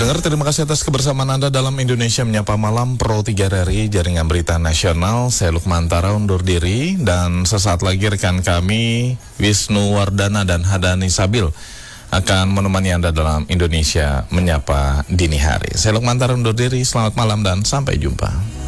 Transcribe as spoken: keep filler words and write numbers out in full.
Pendengar, terima kasih atas kebersamaan Anda dalam Indonesia Menyapa Malam Pro tiga R I, Jaringan Berita Nasional. Saya Lukman Tara undur diri, dan sesaat lagi rekan kami Wisnu Wardana dan Hadani Sabil akan menemani Anda dalam Indonesia Menyapa Dini Hari. Saya Lukman Tara undur diri, selamat malam dan sampai jumpa.